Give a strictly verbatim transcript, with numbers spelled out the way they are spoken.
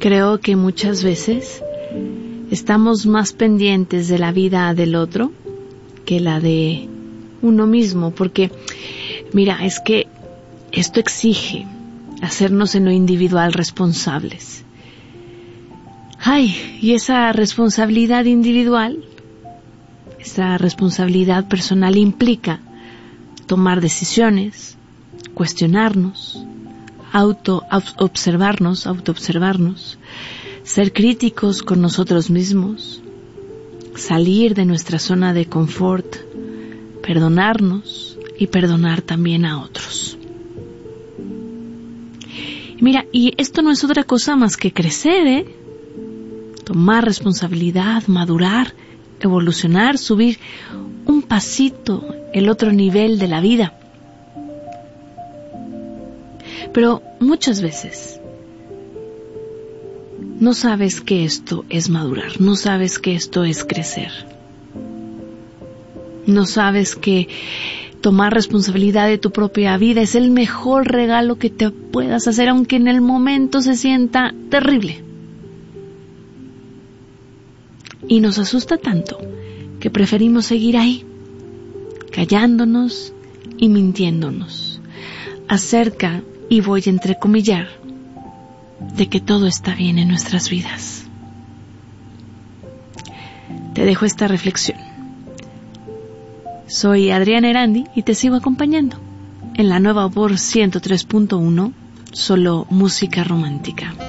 Creo que muchas veces estamos más pendientes de la vida del otro que la de uno mismo, porque mira, es que esto exige hacernos en lo individual responsables. Ay, y esa responsabilidad individual, esa responsabilidad personal implica tomar decisiones, cuestionarnos, auto observarnos, autoobservarnos, ser críticos con nosotros mismos, salir de nuestra zona de confort, perdonarnos y perdonar también a otros. Mira, y esto no es otra cosa más que crecer, ¿eh? Tomar responsabilidad, madurar, evolucionar, subir un pasito, el otro nivel de la vida. Pero muchas veces no sabes que esto es madurar, no sabes que esto es crecer. No sabes que tomar responsabilidad de tu propia vida es el mejor regalo que te puedas hacer, aunque en el momento se sienta terrible. Y nos asusta tanto que preferimos seguir ahí, callándonos y mintiéndonos acerca, y voy a entrecomillar, de que todo está bien en nuestras vidas. Te dejo esta reflexión. Soy Adriana Erandi y te sigo acompañando en la nueva por ciento tres punto uno, solo música romántica.